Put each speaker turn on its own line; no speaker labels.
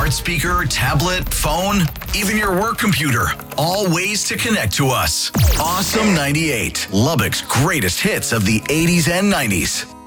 smart speaker, tablet, phone, even your work computer. All ways to connect to us. Awesome 98, Lubbock's greatest hits of the 80s and 90s.